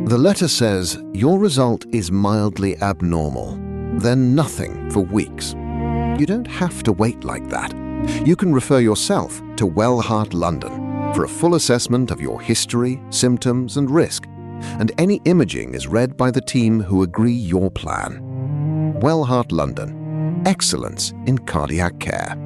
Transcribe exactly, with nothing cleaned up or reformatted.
The letter says your result is mildly abnormal, then nothing for weeks. You don't have to wait like that. You can refer yourself to Wellheart London for a full assessment of your history, symptoms, and risk, and any imaging is read by the team who agree your plan. Wellheart London. Excellence in cardiac care.